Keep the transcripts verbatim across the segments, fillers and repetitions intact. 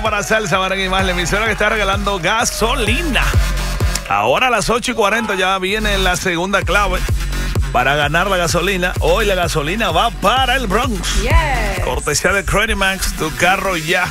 para Salsa Merengue y Más, la emisora que está regalando gasolina. Ahora a las ocho y cuarenta ya viene la segunda clave para ganar la gasolina. Hoy la gasolina va para el Bronx. Yes. Cortesía de Credit Max, tu carro ya.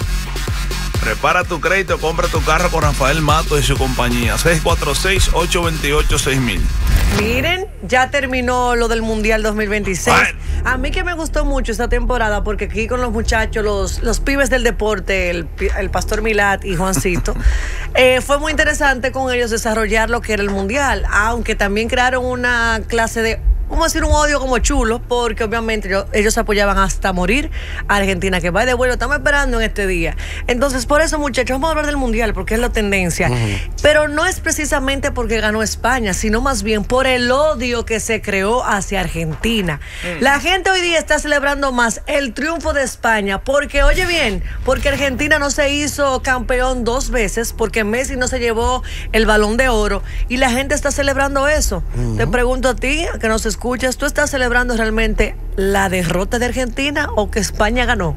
Prepara tu crédito, compra tu carro con Rafael Mato y su compañía. seis cuatro seis, ocho dos ocho, seis mil. Miren, ya terminó lo del Mundial dos mil veintiséis. Bueno. A mí que me gustó mucho esta temporada porque aquí con los muchachos, los, los pibes del deporte, el, el Pastor Milat y Juancito, eh, fue muy interesante con ellos desarrollar lo que era el Mundial, aunque también crearon una clase de, vamos a decir, un odio como chulo, porque obviamente ellos, ellos apoyaban hasta morir a Argentina, que va de vuelo, estamos esperando en este día. Entonces, por eso, muchachos, vamos a hablar del Mundial, porque es la tendencia. Uh-huh. Pero no es precisamente porque ganó España, sino más bien por el odio que se creó hacia Argentina. Uh-huh. La gente hoy día está celebrando más el triunfo de España, porque, oye bien, porque Argentina no se hizo campeón dos veces, porque Messi no se llevó el Balón de Oro, y la gente está celebrando eso. Uh-huh. Te pregunto a ti, que no se escuchas, ¿tú estás celebrando realmente la derrota de Argentina o que España ganó?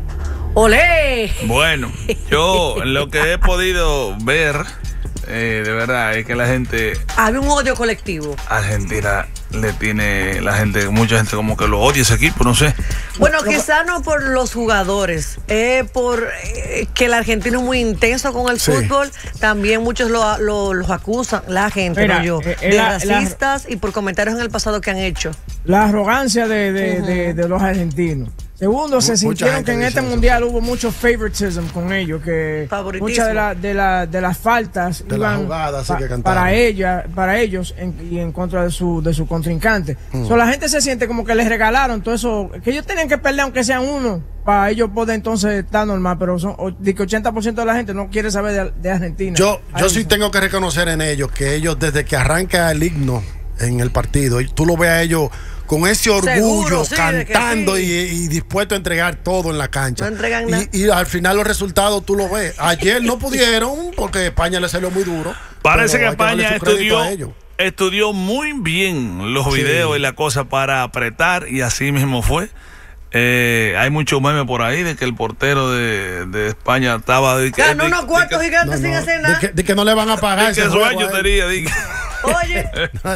¡Olé! Bueno, yo lo que he podido ver, eh, de verdad, es que la gente... Había un odio colectivo. Argentina le tiene, la gente, mucha gente como que lo odia ese equipo, no sé. Bueno, quizá no por los jugadores, eh, por eh, que el argentino es muy intenso con el sí. fútbol. También muchos lo, lo, los acusan, la gente, Mira, no yo, eh, de la, racistas la, y por comentarios en el pasado que han hecho. La arrogancia de, de, uh-huh. de, de los argentinos. Segundo, se sintieron que en este mundial hubo mucho favoritism con ellos, que muchas de, la, de, la, de las faltas de iban la jugada, pa, que para ella, para ellos en, y en contra de su de su contrincante. Mm. So, la gente se siente como que les regalaron todo eso, que ellos tenían que perder aunque sean uno, para ellos poder entonces estar normal, pero son, de que ochenta por ciento de la gente no quiere saber de, de Argentina. Yo, yo sí tengo que reconocer en ellos que ellos desde que arranca el himno en el partido, y tú lo ves a ellos con ese orgullo, Seguro, sí, cantando sí. y, y dispuesto a entregar todo en la cancha. No entregan nada. Y, y al final los resultados tú lo ves. Ayer no pudieron porque España le salió muy duro. Parece que España estudió, estudió muy bien los sí. videos y la cosa para apretar, y así mismo fue. Eh, hay muchos memes por ahí de que el portero de, de España estaba... De que, Ganó de, unos cuartos gigantes no, no, sin hacer nada. De que, de que no le van a pagar. De que sueño tenía, de que... Oye,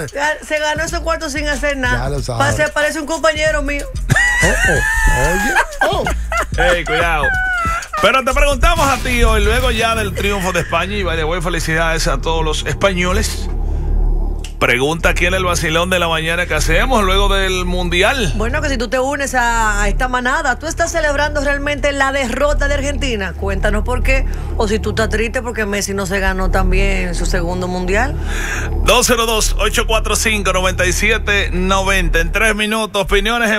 se ganó esos cuartos sin hacer nada. Parece, parece un compañero mío. Oh, oh. Oye, oh. Hey, cuidado. Pero te preguntamos a ti hoy, luego ya del triunfo de España, y by the way, felicidades a todos los españoles. Pregunta aquí en el vacilón de la mañana que hacemos luego del Mundial. Bueno, que si tú te unes a, a esta manada, ¿tú estás celebrando realmente la derrota de Argentina? Cuéntanos por qué. O si tú estás triste porque Messi no se ganó también su segundo Mundial. dos cero dos, ocho cuatro cinco, nueve siete nueve cero. En tres minutos, opiniones en